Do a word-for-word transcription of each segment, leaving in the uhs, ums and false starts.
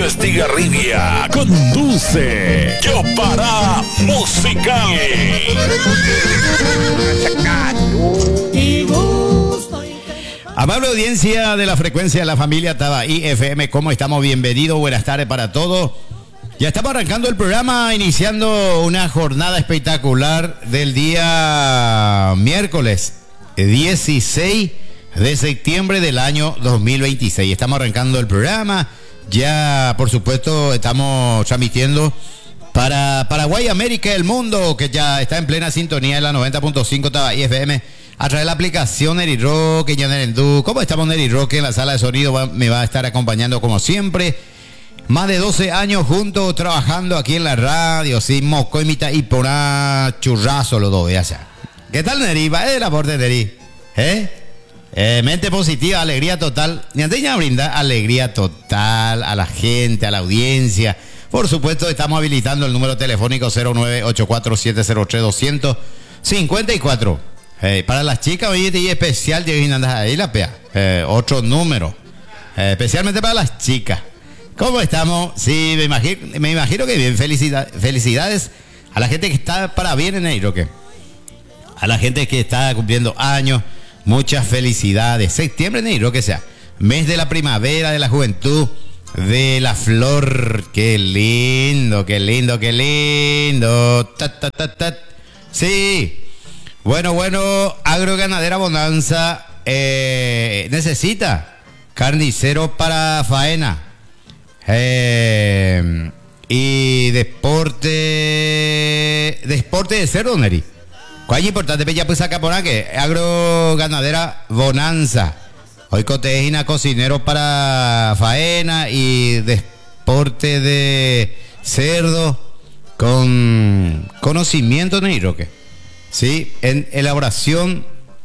Estigarribia conduce Yo Para Musical. Amable audiencia de la frecuencia de la familia Tabaí F M, ¿cómo estamos? Bienvenidos, buenas tardes para todos. Ya estamos arrancando el programa, iniciando una jornada espectacular del día miércoles dieciséis de septiembre del año dos mil veintiséis. Estamos arrancando el programa, ya por supuesto estamos transmitiendo para Paraguay, América y el mundo, que ya está en plena sintonía en la noventa punto cinco Tabaí F M. A través de la aplicación Neri Roque, Yanerendú. ¿Cómo estamos, Neri Roque? En la sala de sonido va, me va a estar acompañando como siempre. Más de doce años juntos trabajando aquí en la radio, sí, mocoimita y por churrazo los dos, ya sea. ¿Qué tal, Neri? Va el aporte, Neri. ¿Eh? Eh, mente positiva, alegría total. Ni antes ya brinda alegría total a la gente, a la audiencia. Por supuesto, estamos habilitando el número telefónico cero nueve ocho cuatro siete cero tres dos cinco cuatro. Hey, para las chicas, hoy es especial, ahí la pea. Eh, otro número. Eh, especialmente para las chicas. ¿Cómo estamos? Sí, me imagino, me imagino que bien. Felicidad, felicidades a la gente que está para bien en el Roque. A la gente que está cumpliendo años. Muchas felicidades. Septiembre en el Roque, sea mes de la primavera, de la juventud, de la flor. Qué lindo, qué lindo, qué lindo. Tat, tat, tat, tat. Sí. Bueno, bueno, Agroganadera Bonanza eh, necesita carnicero para faena eh, y deporte deporte de cerdo, Neri. ¿Cuál es importante? Ya pues acá por aquí, Agroganadera Bonanza. Hoy cotegina cocinero para faena y deporte de cerdo con conocimiento, Neri Roque. Sí, en elaboración,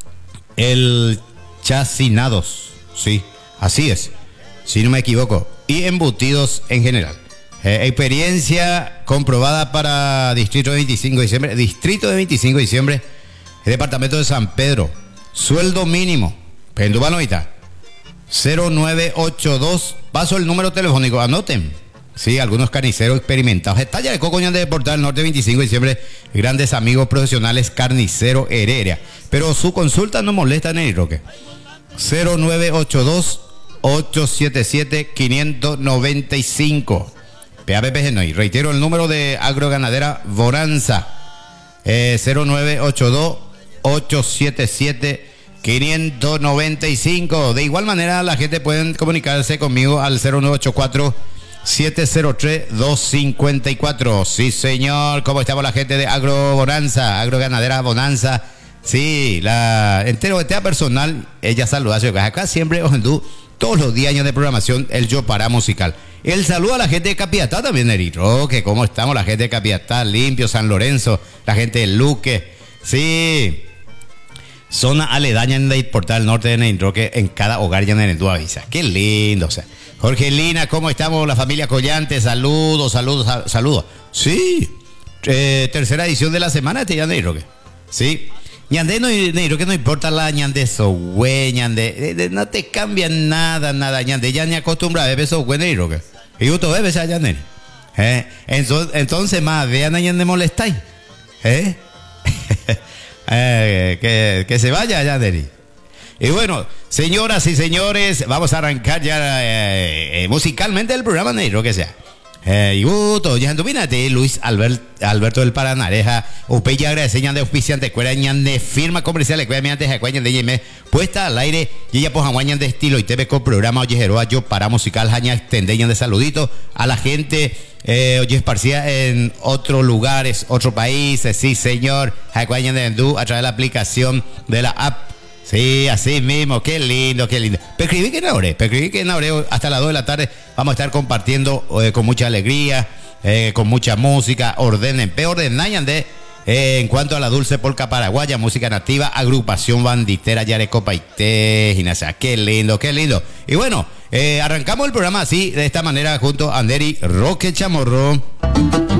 el chacinados, sí, así es, si no me equivoco, y embutidos en general. Eh, experiencia comprobada para Distrito de veinticinco de diciembre, Distrito de veinticinco de diciembre, el Departamento de San Pedro. Sueldo mínimo, Pendubanoita, cero nueve ocho dos, paso el número telefónico, anoten. Sí, algunos carniceros experimentados. Estalla de Cocoñán de Portal Norte, veinticinco de diciembre. Grandes amigos profesionales, carnicero Heredia. Pero su consulta no molesta, Neri Roque. cero nueve ocho dos ocho siete siete cinco nueve cinco. P A P P Genoy. Reitero el número de Agroganadera Bonanza. Eh, cero nueve ocho dos ocho siete siete cinco nueve cinco. De igual manera, la gente puede comunicarse conmigo al cero nueve ocho cuatro siete cero tres dos cinco cuatro. Sí, señor. ¿Cómo estamos la gente de Agro Bonanza, Agroganadera Bonanza? Sí, la entero de personal, ella saluda acá siempre, todos los días años de programación, el Yo Para Musical. El saludo a la gente de Capiatá también, Neri Roque. ¿Cómo estamos la gente de Capiatá, Limpio, San Lorenzo, la gente de Luque? Sí. Zona aledaña en el Portal Norte de Neri Roque, en cada hogar ya en el Duavisa. Qué lindo, o sea. Jorgelina, ¿cómo estamos? La familia Collante, saludos, saludos, saludos. Sí, eh, tercera edición de la semana de Ñande Roque. Sí, Ñande no, Roque, no importa la Ñande Sohue, Ñande, no te cambia nada, nada, Ñande, ya ni acostumbra a beber Sohue, Neri Roque. Y usted bebe esa Ñande. ¿Eh? Entonces, entonces, más, vean a Ñande molestáis. ¿Eh? eh, que, que se vaya Ñande. Y bueno, señoras y señores, vamos a arrancar ya eh, eh, musicalmente el programa, Negro, que sea. Eh, y gusto, ya anduvínate, Luis Albert, Alberto del Paranareja, Upeya agradeceñan de auspiciante, cuerañan de firma comercial, cuerañan de jacuañan de yeme, puesta al aire, y ella pues jaguañan de estilo, y te ve con programa, oye, Jeroa, yo para musical, jaña, extendeñan de saludito a la gente, eh, oye, esparcida en otros lugares, otros países, sí, señor, jacuañan de Endú, a través de la aplicación de la app. Sí, así mismo, qué lindo, qué lindo. Escribí que Naure, escribí que Naure, hasta las dos de la tarde vamos a estar compartiendo eh, con mucha alegría, eh, con mucha música, ordenen, peor de Nayande, eh, en cuanto a la dulce polca paraguaya, música nativa, agrupación banditera, Yarecopa y Gimnasia, qué lindo, qué lindo. Y bueno, eh, arrancamos el programa así, de esta manera, junto a Neri Roque Chamorro.